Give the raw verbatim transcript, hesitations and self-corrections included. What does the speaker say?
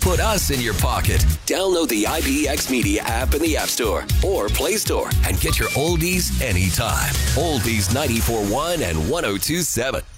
Put us in your pocket. Download the I B X Media app in the App Store or Play Store and get your oldies anytime. Oldies ninety-four point one and one oh two point seven.